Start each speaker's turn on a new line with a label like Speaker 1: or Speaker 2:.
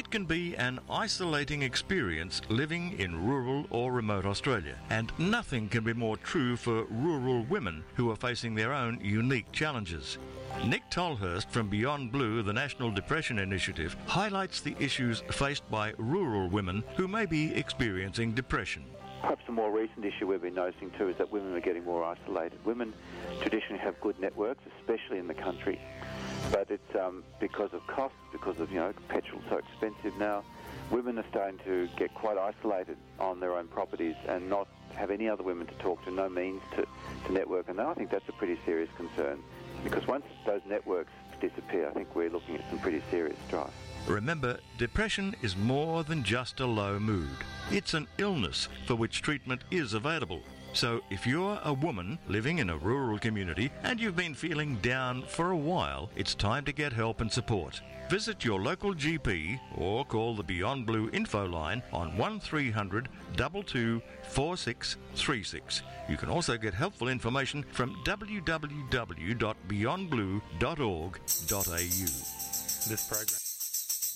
Speaker 1: It can be an isolating experience living in rural or remote Australia, and nothing can be more true for rural women who are facing their own unique challenges. Nick Tolhurst from Beyond Blue, the National Depression Initiative, highlights the issues faced by rural women who may be experiencing depression.
Speaker 2: Perhaps a more recent issue we've been noticing too is that women are getting more isolated. Women traditionally have good networks, especially in the country, but it's because of costs, because of petrol's so expensive now. Women are starting to get quite isolated on their own properties and not have any other women to talk to, no means to network, and I think that's a pretty serious concern, because once those networks disappear, I think we're looking at some pretty serious strife.
Speaker 1: Remember, depression is more than just a low mood. It's an illness for which treatment is available. So if you're a woman living in a rural community and you've been feeling down for a while, it's time to get help and support. Visit your local GP or call the Beyond Blue info line on 1300 22 4636. You can also get helpful information from www.beyondblue.org.au. This program